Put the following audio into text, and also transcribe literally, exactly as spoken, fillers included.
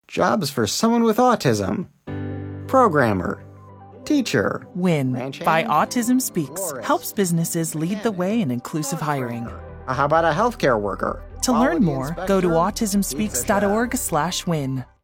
Jobs for someone with autism. Programmer. Teacher. WIN Ranch by hand, Autism Speaks florist, helps businesses lead the mechanic, way in inclusive dog hiring. trainer. How about a healthcare worker? To learn Quality more, go to inspector, autism pizza speaks dot org chef. slash win.